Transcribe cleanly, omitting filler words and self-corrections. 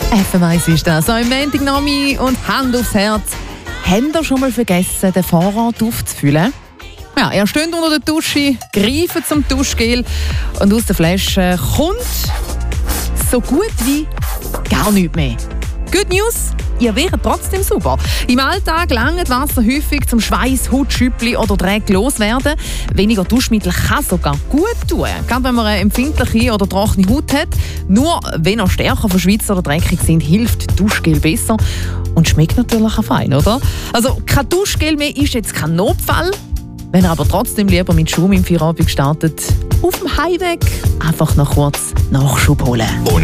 FM1 ist das. Am Montagnachmittag und Hand aufs Herz. Habt ihr schon mal vergessen, den Vorrat aufzufüllen? Ja, ihr steht unter der Dusche, greift zum Duschgel und aus der Flasche kommt so gut wie gar nichts mehr. Good News, ihr werdet trotzdem sauber. Im Alltag langt Wasser häufig zum Schweiß, Haut, Schüppli oder Dreck loswerden. Weniger Duschmittel kann sogar gut tun, gerade wenn man eine empfindliche oder trockene Haut hat. Nur wenn ihr stärker verschwitzt oder dreckig sind, hilft Duschgel besser und schmeckt natürlich auch fein, oder? Also kein Duschgel mehr ist jetzt kein Notfall. Wenn ihr aber trotzdem lieber mit Schwung im Feierabend startet, auf dem Heimweg einfach noch kurz Nachschub holen.